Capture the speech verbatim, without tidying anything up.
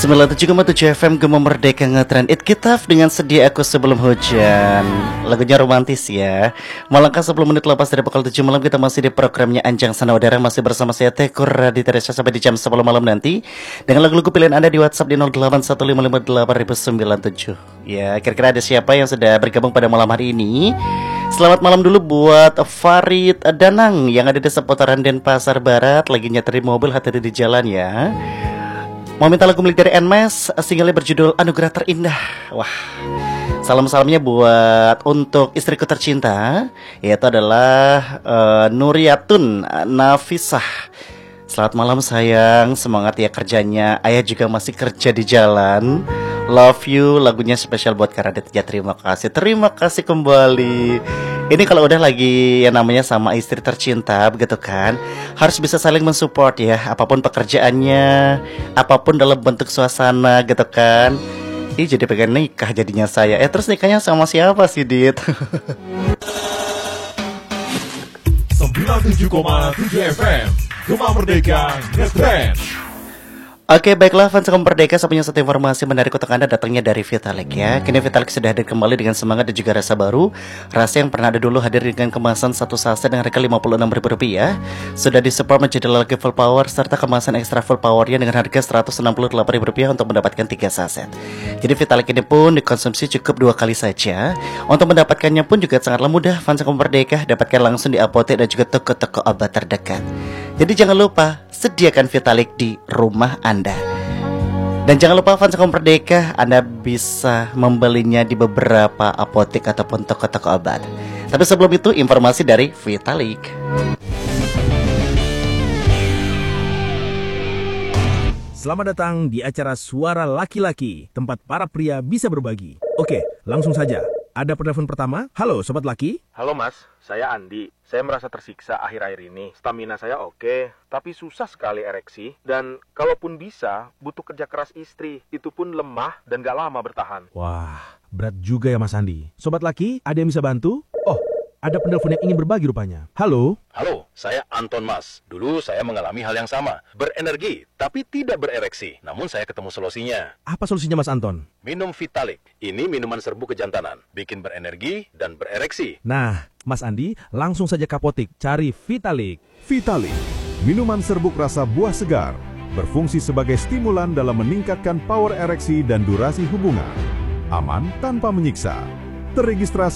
sembilan puluh tujuh koma tujuh F M Gema Merdeka ngetrend It Kitaf dengan Sedia Aku Sebelum Hujan. Lagunya romantis ya. Melangkah sepuluh menit lepas dari pukul tujuh malam, kita masih di programnya Anjang Sana Udara. Masih bersama saya Tekur Raditya Resya sampai di jam sepuluh malam nanti, dengan lagu-lagu pilihan Anda di WhatsApp di nol delapan satu lima lima delapan sembilan tujuh. Ya, kira-kira ada siapa yang sudah bergabung pada malam hari ini? Selamat malam dulu buat Farid Danang yang ada di seputaran Denpasar Barat, lagi nyetir mobil, hati-hati di jalan ya. Mau minta lagu milik dari Nmes, singlenya berjudul Anugerah Terindah. Wah, salam-salamnya buat untuk istriku tercinta, yaitu adalah uh, Nuriyatun Nafisah. Selamat malam sayang, semangat ya kerjanya. Ayah juga masih kerja di jalan. Love you, lagunya spesial buat Karaditya. Terima kasih, terima kasih kembali. Ini kalau udah lagi yang namanya sama istri tercinta, begitu kan, harus bisa saling mensupport ya. Apapun pekerjaannya, apapun dalam bentuk suasana, gitu kan. Ih, jadi pengen nikah jadinya saya. Eh, terus nikahnya sama siapa sih, Dit? sembilan puluh tujuh koma tujuh F M Gema Merdeka Ngetrend. Oke, baiklah fans Gema Merdeka, saya punya satu informasi menarik untuk Anda, datangnya dari Vitalik ya. Kini Vitalik sudah hadir kembali dengan semangat dan juga rasa baru. Rasa yang pernah ada dulu hadir dengan kemasan satu saset dengan harga lima puluh enam ribu rupiah, sudah disupport menjadi lagi full power serta kemasan ekstra full powernya dengan harga seratus enam puluh delapan ribu rupiah untuk mendapatkan tiga saset. Jadi Vitalik ini pun dikonsumsi cukup dua kali saja. Untuk mendapatkannya pun juga sangatlah mudah, fans Gema Merdeka, dapatkan langsung di apotek dan juga toko-toko obat terdekat. Jadi jangan lupa sediakan Vitalik di rumah Anda. Dan jangan lupa fans Gema Merdeka, Anda bisa membelinya di beberapa apotek ataupun toko-toko obat. Tapi sebelum itu, informasi dari Vitalik. Selamat datang di acara Suara Laki-Laki, tempat para pria bisa berbagi. Oke, langsung saja. Ada penelpon pertama. Halo Sobat Laki. Halo Mas, saya Andi. Saya merasa tersiksa akhir-akhir ini. Stamina saya oke, tapi susah sekali ereksi. Dan kalaupun bisa, butuh kerja keras istri. Itu pun lemah dan gak lama bertahan. Wah, berat juga ya Mas Andi. Sobat Laki, ada yang bisa bantu? Oh, ada penelpon yang ingin berbagi rupanya. Halo. Halo, saya Anton Mas. Dulu saya mengalami hal yang sama. Berenergi, tapi tidak berereksi. Namun saya ketemu solusinya. Apa solusinya Mas Anton? Minum Vitalik. Ini minuman serbu kejantanan. Bikin berenergi dan berereksi. Nah, Mas Andi, langsung saja ke apotik, cari Vitalik. Vitalik, minuman serbuk rasa buah segar, berfungsi sebagai stimulan dalam meningkatkan power ereksi dan durasi hubungan. Aman tanpa menyiksa. Terregistrasi